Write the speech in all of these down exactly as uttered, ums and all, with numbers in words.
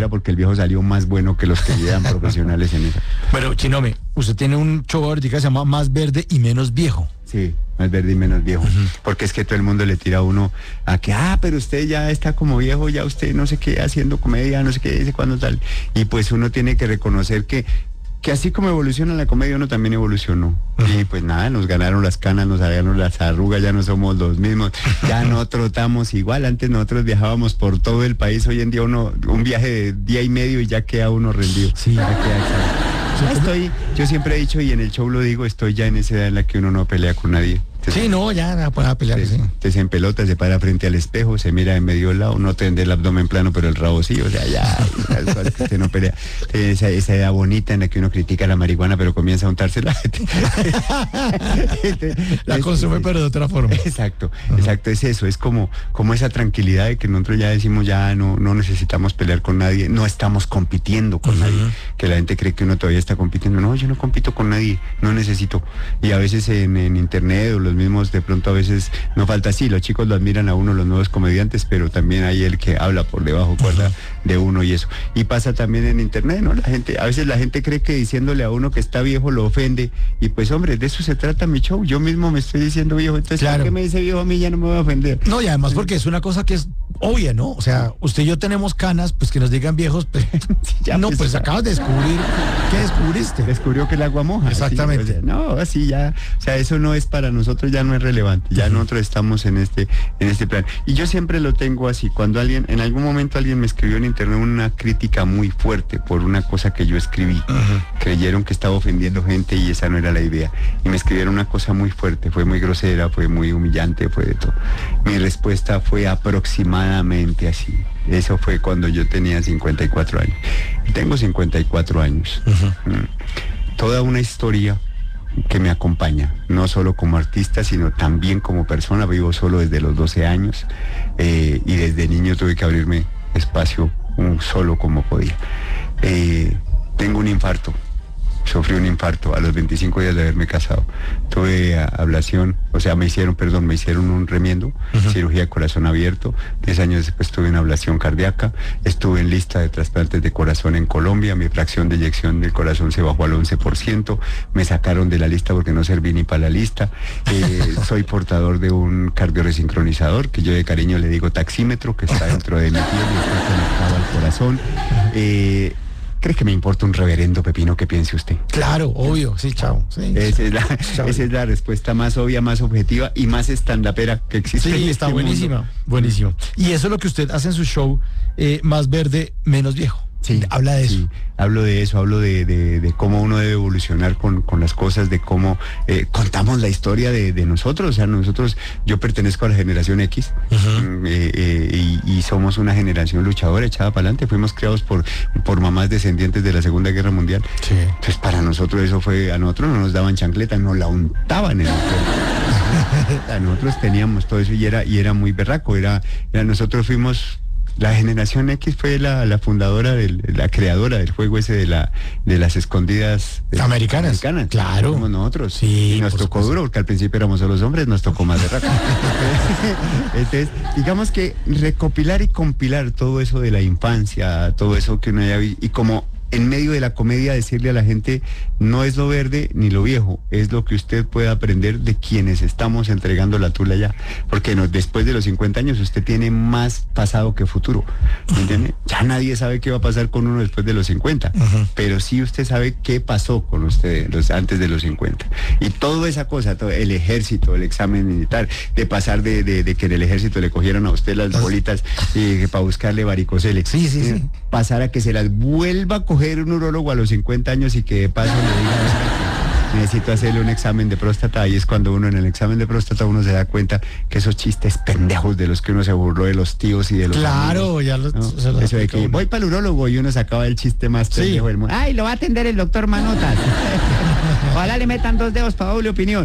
era porque el viejo salió más bueno que los que eran profesionales en eso. Pero, Chinome, usted tiene un show ahorita que se llama Más Verde y Menos Viejo. Sí, más verde y menos viejo. Uh-huh. Porque es que todo el mundo le tira a uno a que, ah, pero usted ya está como viejo, ya usted no sé qué, haciendo comedia, no sé qué, dice cuándo tal. Y pues uno tiene que reconocer que que así como evoluciona la comedia, uno también evolucionó. Uh-huh. Y pues nada, nos ganaron las canas, nos ganaron las arrugas, ya no somos los mismos, ya no trotamos igual. Antes nosotros viajábamos por todo el país, hoy en día uno, un viaje de día y medio y ya queda uno rendido. Sí, ya queda exacto. Estoy, yo siempre he dicho, y en el show lo digo, estoy ya en esa edad en la que uno no pelea con nadie. Sí, no, ya no puede pelear. Se, sí. se, se empelota, se para frente al espejo, se mira en medio del lado, no tende el abdomen plano, pero el rabo sí, o sea, ya, usted no pelea. Esa, esa edad bonita en la que uno critica la marihuana, pero comienza a untársela. La consume, pero de otra forma. Exacto, uh-huh. exacto, es eso, es como, como esa tranquilidad de que nosotros ya decimos, ya no, no necesitamos pelear con nadie, no estamos compitiendo con uh-huh. nadie, que la gente cree que uno todavía está compitiendo. No, yo no compito con nadie, no necesito. Y a veces en, en internet o los mismos, de pronto a veces no falta así, los chicos lo admiran a uno, los nuevos comediantes, pero también hay el que habla por debajo cuerda de uno y eso. Y pasa también en internet, ¿no? La gente, a veces la gente cree que diciéndole a uno que está viejo lo ofende, y pues hombre, de eso se trata mi show, yo mismo me estoy diciendo viejo, entonces claro. ¿por qué me dice viejo a mí? Ya no me voy a ofender. No, y además porque es una cosa que es obvia, ¿no? O sea, usted y yo tenemos canas, pues que nos digan viejos, pues, sí, ya, no, pues, pues acabas de descubrir, ¿qué descubriste? Descubrió que el agua moja. Exactamente. Así, o sea, no, así ya, o sea, eso no es para nosotros, ya no es relevante, ya uh-huh. nosotros estamos en este, en este plan. Y yo siempre lo tengo así, cuando alguien, en algún momento alguien me escribió en internet una crítica muy fuerte por una cosa que yo escribí, uh-huh. creyeron que estaba ofendiendo gente y esa no era la idea, y me escribieron una cosa muy fuerte, fue muy grosera, fue muy humillante, fue de todo. Mi respuesta fue aproximadamente así, eso fue cuando yo tenía cincuenta y cuatro años, tengo cincuenta y cuatro años, uh-huh. mm. toda una historia que me acompaña, no solo como artista, sino también como persona. Vivo solo desde los doce años eh, y desde niño tuve que abrirme espacio un solo como podía. Eh, tengo un infarto, sufrí un infarto a los veinticinco días de haberme casado. Tuve a, ablación, o sea, me hicieron, perdón, me hicieron un remiendo, uh-huh. cirugía de corazón abierto. Diez años después estuve en ablación cardíaca, estuve en lista de trasplantes de corazón en Colombia, mi fracción de eyección del corazón se bajó al once por ciento, me sacaron de la lista porque no serví ni para la lista. Eh, soy portador de un cardioresincronizador, que yo de cariño le digo taxímetro, que está dentro de mi piel y está conectado al corazón. Eh, ¿Cree que me importa un reverendo pepino que piense usted? Claro, obvio, sí, chao. Sí, esa, es la, esa es la respuesta más obvia, más objetiva y más estandapera que existe. Sí, en está este buenísima, mundo. buenísimo. Y eso es lo que usted hace en su show, eh, Más Verde, Menos Viejo. Sí, habla de eso. Sí, hablo de eso, hablo de, de, de cómo uno debe evolucionar con, con las cosas, de cómo eh, contamos la historia de, de nosotros. O sea, nosotros, yo pertenezco a la generación X, uh-huh. eh, eh, y, y somos una generación luchadora, echada para adelante. Fuimos criados por, por mamás descendientes de la Segunda Guerra Mundial. Sí. Entonces, para nosotros eso fue, a nosotros no nos daban chancleta, nos la untaban en el cuerpo. A nosotros teníamos todo eso y era, y era muy berraco. Era, era nosotros fuimos... La generación X fue la, la fundadora, del, la creadora del juego ese de la de las escondidas de, americanas. americanas. Claro. Como nosotros. Sí, y nos tocó supuesto. duro, porque al principio éramos solo los hombres, nos tocó más de rato. Entonces, digamos que recopilar y compilar todo eso de la infancia, todo eso que uno ya vi, y como en medio de la comedia decirle a la gente, no es lo verde ni lo viejo, es lo que usted puede aprender de quienes estamos entregando la tula ya, porque no, después de los cincuenta años usted tiene más pasado que futuro, ¿me entiende? Ya nadie sabe qué va a pasar con uno después de los cincuenta, uh-huh. pero sí usted sabe qué pasó con usted los, antes de los cincuenta, y toda esa cosa, todo, el ejército, el examen militar, de pasar de, de, de que en el ejército le cogieran a usted las bolitas eh, para buscarle varicocele, sí, sí, sí. pasar a que se las vuelva a coger un urólogo a los cincuenta años y que de paso le diga, necesito hacerle un examen de próstata, y es cuando uno en el examen de próstata uno se da cuenta que esos chistes pendejos de los que uno se burló de los tíos y de los claro, amigos, ya los, ¿no? se los eso de que uno. Voy para el urólogo y uno sacaba el chiste más pendejo sí. del mundo. Ay, lo va a atender el doctor Manotas. Ojalá le metan dos dedos para doble opinión.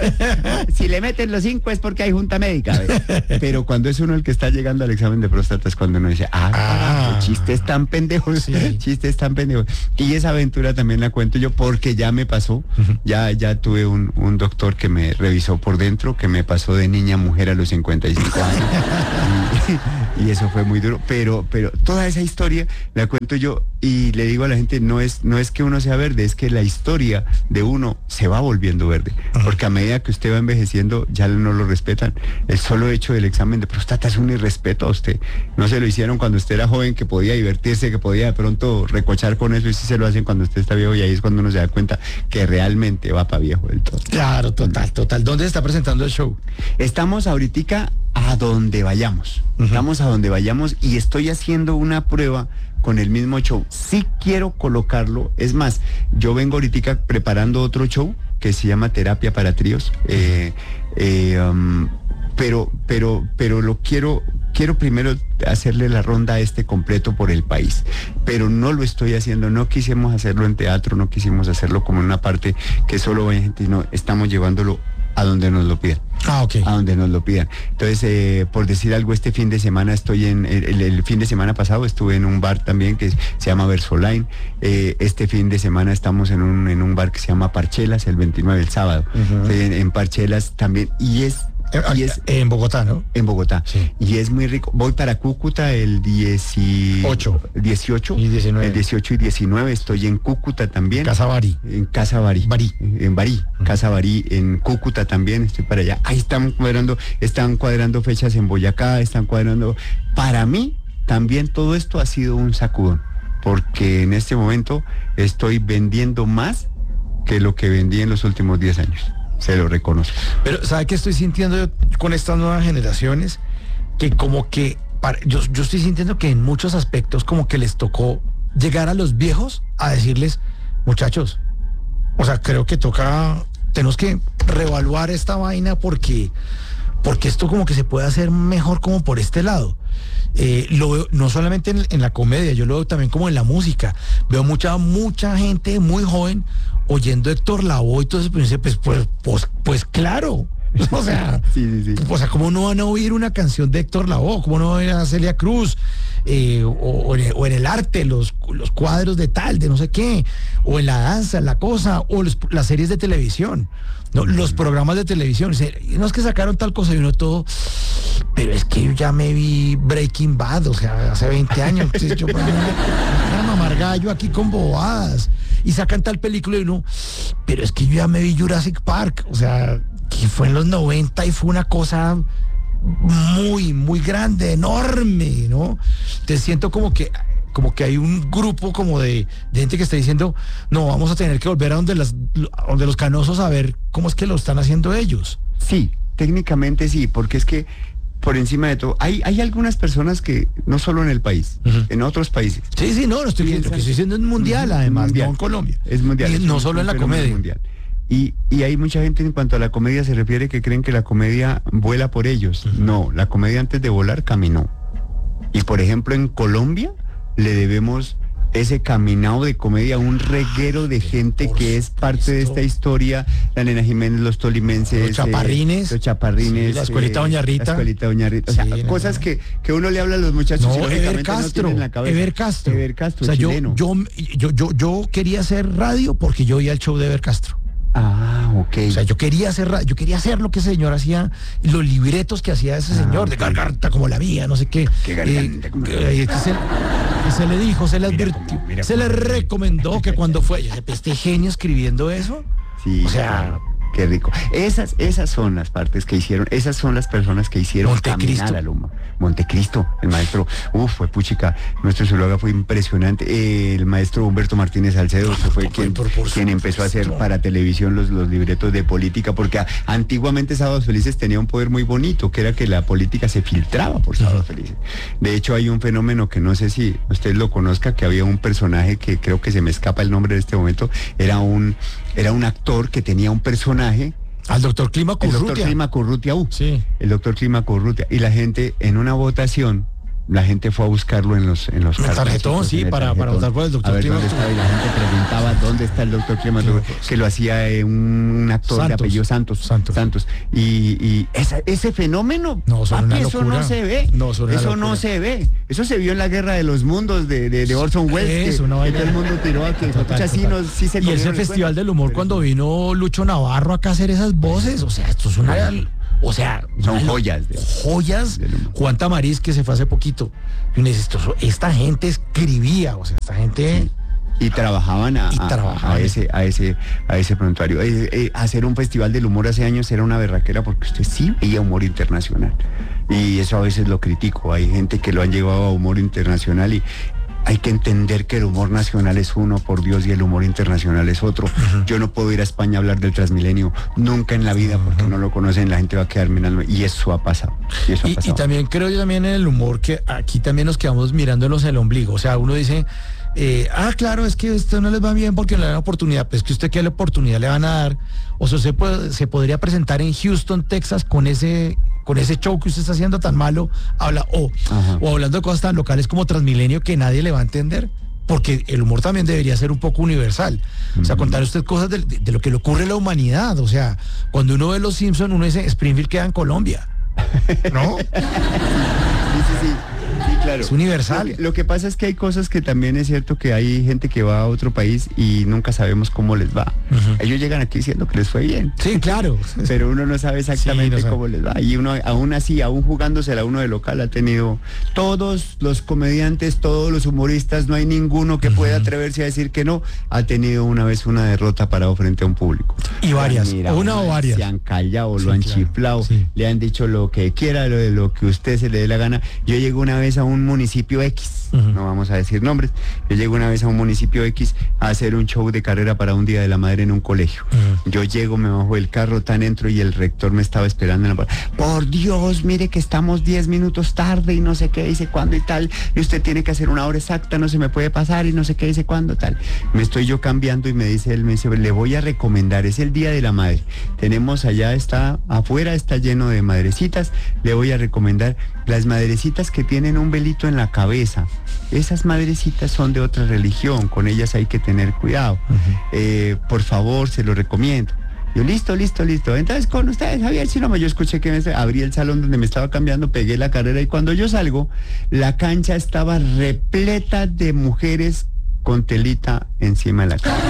Si le meten los cinco es porque hay junta médica, ¿ves? Pero cuando es uno el que está llegando al examen de próstata es cuando uno dice, ah, ah el chiste es tan pendejo, sí. el chiste es tan pendejo. Y esa aventura también la cuento yo porque ya me pasó. Uh-huh. Ya, ya tuve un, un doctor que me revisó por dentro, que me pasó de niña a mujer a los cincuenta y cinco años. y eso fue muy duro, pero, pero toda esa historia la cuento yo y le digo a la gente, no es, no es que uno sea verde, es que la historia de uno se va volviendo verde, porque a medida que usted va envejeciendo ya no lo respetan. El solo hecho del examen de próstata es un irrespeto a usted. No se lo hicieron cuando usted era joven, que podía divertirse, que podía de pronto recochar con eso, y sí se lo hacen cuando usted está viejo, y ahí es cuando uno se da cuenta que realmente va para viejo del todo. Claro, total, total. ¿Dónde se está presentando el show? Estamos ahorita a donde vayamos. Uh-huh. Estamos a donde vayamos y estoy haciendo una prueba con el mismo show. Sí quiero colocarlo. Es más, yo vengo ahorita preparando otro show que se llama Terapia para Tríos. Eh, eh, um, pero, pero, pero lo quiero, quiero primero hacerle la ronda a este completo por el país, pero no lo estoy haciendo, no quisimos hacerlo en teatro, no quisimos hacerlo como en una parte que solo vaya gente, no, estamos llevándolo a donde nos lo pidan. Ah, ok. A donde nos lo pidan. Entonces, eh, por decir algo, este fin de semana estoy en, el, el fin de semana pasado estuve en un bar también que se llama Versoline. Eh, este fin de semana estamos en un, en un bar que se llama Parchelas, el veintinueve, el sábado. Uh-huh. En, en Parchelas también. Y es... Y es, en Bogotá, ¿no? En Bogotá. Sí. Y es muy rico. Voy para Cúcuta el dieciocho. dieciocho. Y diecinueve. El dieciocho y diecinueve. Estoy en Cúcuta también. Casa Barí. En Casa Barí. Barí. En Barí. Uh-huh. Casa Barí. En Cúcuta también. Estoy para allá. Ahí están cuadrando, están cuadrando fechas en Boyacá, están cuadrando. Para mí, también todo esto ha sido un sacudón. Porque en este momento estoy vendiendo más que lo que vendí en los últimos diez años. Se lo reconozco. Pero ¿sabe qué estoy sintiendo yo con estas nuevas generaciones? Que como que, para, yo, yo estoy sintiendo que en muchos aspectos como que les tocó llegar a los viejos a decirles, muchachos, o sea, creo que toca, tenemos que reevaluar esta vaina porque, porque esto como que se puede hacer mejor como por este lado. Eh, lo veo no solamente en, en la comedia, yo lo veo también como en la música. Veo mucha, mucha gente muy joven oyendo Héctor Lavoe y todo eso, pues, pues, pues, pues, pues claro. O sea, sí, sí, sí. O sea, ¿cómo no van a oír una canción de Héctor Lavoe? ¿Cómo no van a oír a Celia Cruz? Eh, o, o, en el, o en el arte, los, los cuadros de tal, de no sé qué, o en la danza, en la cosa, o los, las series de televisión, ¿no? Mm. Los programas de televisión. No es que sacaron tal cosa y uno todo, pero es que yo ya me vi Breaking Bad, o sea, hace veinte años. Entonces yo para mamar gallo aquí con bobadas. Y sacan tal película y uno, pero es que yo ya me vi Jurassic Park, o sea, que fue en los noventa y fue una cosa muy, muy grande, enorme, ¿no? Te siento como que como que hay un grupo como de, de gente que está diciendo, no, vamos a tener que volver a donde, las, donde los canosos a ver cómo es que lo están haciendo ellos. Sí, técnicamente sí, porque es que por encima de todo, hay, hay algunas personas que, no solo en el país, uh-huh. en otros países. Sí, sí, no, no estoy diciendo, lo que estoy diciendo es mundial, uh-huh. además, mundial. No en Colombia. Es mundial. Y es no un, solo un en la comedia. Mundial. Y, y hay mucha gente en cuanto a la comedia se refiere que creen que la comedia vuela por ellos. Uh-huh. No, la comedia antes de volar caminó. Y por ejemplo en Colombia le debemos ese caminado de comedia a un reguero de gente por que es parte supuesto. de esta historia, la Nena Jiménez, los tolimenses, los chaparrines, eh, los chaparrines, sí, la escuelita eh, Doña Rita, la escuelita Doña Rita, o sea, sí, cosas no, que, que uno le habla a los muchachos no, y lógicamente Ever Castro, no tienen la cabeza. Ever Castro, Ever Castro, o sea, chileno. Yo, yo, yo, yo quería hacer radio porque yo oía el show de Ever Castro. Ah, ok. O sea, yo quería hacer, yo quería hacer lo que ese señor hacía, los libretos que hacía ese ah, señor, okay. de garganta como la mía, no sé qué. Qué garganta eh, como la eh, que se, que se le dijo, se le advirtió, mira, se le recomendó que cuando fue, yo este genio escribiendo eso, sí, o sea... Claro. Qué rico. Esas, esas son las partes que hicieron, esas son las personas que hicieron Montecristo. caminar al humo. Montecristo, el maestro, uff, fue puchica, nuestro zoólogo fue impresionante. Eh, el maestro Humberto Martínez Salcedo, que fue quien, por, por quien empezó a hacer para televisión los, los libretos de política, porque a, antiguamente Sábados Felices tenía un poder muy bonito, que era que la política se filtraba por Sábados uh-huh. Felices. De hecho, hay un fenómeno que no sé si usted lo conozca, que había un personaje que creo que se me escapa el nombre de este momento, era un, era un actor que tenía un personaje. Al doctor Clima Currutia. El doctor Clima Currutia, uh, sí. El doctor Clima Currutia. Y la gente, en una votación, la gente fue a buscarlo en los en los el tarjetón, sí, para, tarjetón, para votar por el doctor a ver Clima. Dónde estaba, y la gente preguntaba dónde está el doctor Clima, Clima que lo hacía eh, un, un actor Santos. de apellido Santos. Santos. Santos. Y, y esa, ese fenómeno, no, papi, eso no se ve. No, eso locura. no se ve. Eso se vio en la Guerra de los Mundos de, de, de Orson Welles. Eso, que, no que todo el mundo tiró a que total, sí, no, sí se y ese Festival del Humor, cuando vino Lucho Navarro acá a hacer esas voces, o sea, esto es una... O sea, son joyas. De, joyas. Juan Tamariz, que se fue hace poquito. Y uno dice, esto, esta gente escribía, o sea, esta gente... Sí. Y trabajaban a, y trabajaban. a, a ese a ese a ese prontuario. Eh, eh, hacer un festival del humor hace años era una berraquera porque usted sí veía humor internacional. Y eso a veces lo critico. Hay gente que lo han llevado a humor internacional y hay que entender que el humor nacional es uno, por Dios, y el humor internacional es otro. Uh-huh. Yo no puedo ir a España a hablar del Transmilenio nunca en la vida porque uh-huh. no lo conocen, la gente va a quedar mirando, y eso ha pasado. Y, eso y, ha pasado. Y también creo yo también en el humor que aquí también nos quedamos mirándonos el ombligo. O sea, uno dice, eh, ah, claro, es que esto no les va bien porque no le dan oportunidad. Pues es que usted qué la oportunidad le van a dar. O sea, se, puede, se podría presentar en Houston, Texas, con ese... con ese show que usted está haciendo tan malo, habla o, o hablando de cosas tan locales como Transmilenio que nadie le va a entender, porque el humor también debería ser un poco universal. O sea, contar usted cosas de, de, de lo que le ocurre a la humanidad. O sea, cuando uno ve Los Simpsons, uno dice, Springfield queda en Colombia, ¿no? Sí, sí, sí. Sí, claro. Es universal. Lo que, lo que pasa es que hay cosas que también es cierto que hay gente que va a otro país y nunca sabemos cómo les va. Uh-huh. Ellos llegan aquí diciendo que les fue bien. Sí, claro. Pero uno no sabe exactamente sí, no cómo sabe. les va. Y uno, aún así, aún jugándosela uno de local, ha tenido todos los comediantes, todos los humoristas, no hay ninguno que uh-huh. pueda atreverse a decir que no. Ha tenido una vez una derrota parado frente a un público. Y varias, mira, una o varias. Se han callado, sí, lo han claro. chiflado, sí. le han dicho lo que quiera, lo, lo que usted se le dé la gana. Yo llegué una vez a un municipio X, uh-huh. no vamos a decir nombres, yo llego una vez a un municipio X a hacer un show de carrera para un Día de la Madre en un colegio. Uh-huh. Yo llego, me bajo del carro, tan entro y el rector me estaba esperando en la puerta. Por Dios, mire que estamos diez minutos tarde y no sé qué, dice cuándo y tal, y usted tiene que hacer una hora exacta, no se me puede pasar y no sé qué, dice cuándo, tal. Me estoy yo cambiando y me dice él, me dice, le voy a recomendar, es el Día de la Madre. Tenemos allá, está afuera, está lleno de madrecitas, le voy a recomendar las madrecitas que tienen un velito en la cabeza. Esas madrecitas son de otra religión, con ellas hay que tener cuidado. Uh-huh. Eh, por favor, se lo recomiendo. Yo, listo, listo, listo. Entonces, con ustedes, Javier Sinoma, yo escuché que me, abrí el salón donde me estaba cambiando, pegué la carrera y cuando yo salgo, la cancha estaba repleta de mujeres con telita encima de la cara.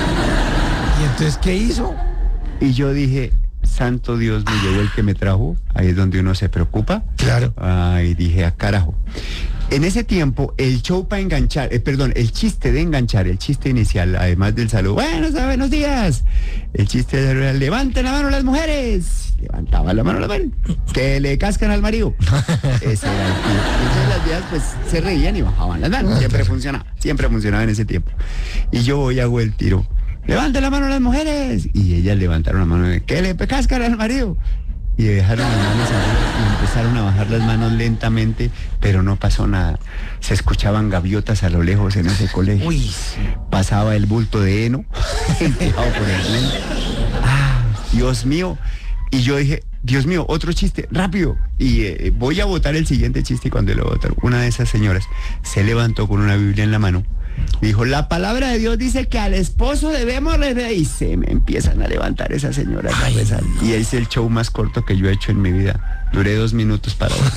¿Y entonces qué hizo? Y yo dije, santo Dios, me llevó el que me trajo. Ahí es donde uno se preocupa. Claro. Ay, dije, a carajo. En ese tiempo, el show para enganchar, eh, perdón, el chiste de enganchar, el chiste inicial, además del saludo, buenos, buenos días. El chiste era, levanten la mano las mujeres. Levantaban la mano las mujeres. Que le cascan al marido. Ese era el chiste. Entonces las viejas pues se reían y bajaban las manos. Siempre funcionaba, siempre funcionaba en ese tiempo. Y yo voy y hago el tiro. Levanten la mano las mujeres. Y ellas levantaron la mano. Que le cascan al marido. Y dejaron las manos arriba y empezaron a bajar las manos lentamente, pero no pasó nada. Se escuchaban gaviotas a lo lejos en ese colegio. Uy. Pasaba el bulto de heno, empujado por el tren. Ah, Dios mío. Y yo dije, Dios mío, otro chiste, rápido. Y eh, voy a botar el siguiente chiste y cuando lo botaron, una de esas señoras se levantó con una Biblia en la mano. Dijo, la palabra de Dios dice que al esposo debemos rezar. Y se me empiezan a levantar esas señoras a rezar. Y es el show más corto que yo he hecho en mi vida. Duré dos minutos para otro.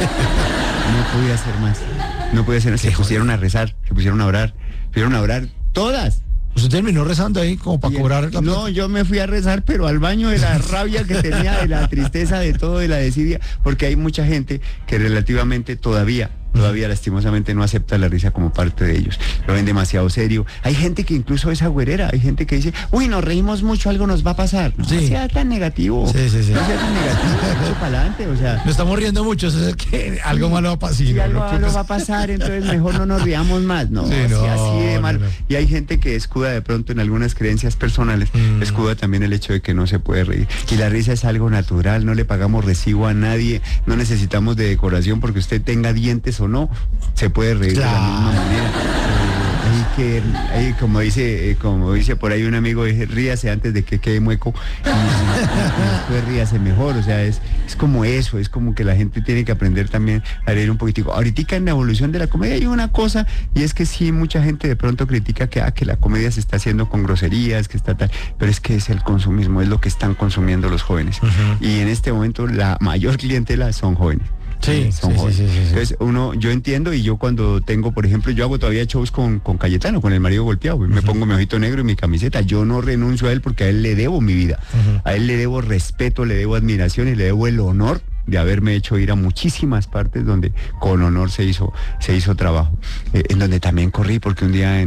No podía hacer más. No podía hacer más. Se pusieron a rezar, se pusieron a orar. Se pusieron a orar todas. ¿Usted terminó rezando ahí como para cobrar la plata? No, yo me fui a rezar, pero al baño de la rabia que tenía, de la tristeza, de todo, de la desidia, porque hay mucha gente que relativamente todavía, todavía lastimosamente no acepta la risa como parte de ellos. Lo ven demasiado serio. Hay gente que incluso es agüerera, hay gente que dice, uy, nos reímos mucho, algo nos va a pasar. No sí. sea tan negativo. Sí, sí, sí. No sea tan negativo, mucho para adelante, o sea. Nos estamos riendo mucho, eso es que algo malo va a pasar. Si no, algo no, malo va a pasar, entonces mejor no nos riamos más. No, sí, no, así de mal. No, no. Y hay gente que escuda de pronto en algunas creencias personales, mm. escuda también el hecho de que no se puede reír. Y la risa es algo natural, no le pagamos recibo a nadie, no necesitamos de decoración porque usted tenga dientes o no, se puede reír claro. de la misma manera. Eh, hay que, hay, como dice, eh, como dice por ahí un amigo, dice, ríase antes de que quede mueco y, y, y después ríase mejor. O sea, es, es como eso, es como que la gente tiene que aprender también a reír un poquitico. Ahorita en la evolución de la comedia hay una cosa, y es que sí, mucha gente de pronto critica que, ah, que la comedia se está haciendo con groserías, que está tal, pero es que es el consumismo, es lo que están consumiendo los jóvenes. Uh-huh. Y en este momento la mayor clientela son jóvenes. Sí, son sí, jóvenes. sí, sí, sí, sí. Entonces uno, yo entiendo, y yo cuando tengo, por ejemplo, yo hago todavía shows con, con Cayetano, con el marido golpeado, me pongo mi ojito negro y mi camiseta, yo no renuncio a él porque a él le debo mi vida, Ujú. a él le debo respeto, le debo admiración y le debo el honor de haberme hecho ir a muchísimas partes donde con honor se hizo, se hizo trabajo, eh, en donde también corrí porque un día en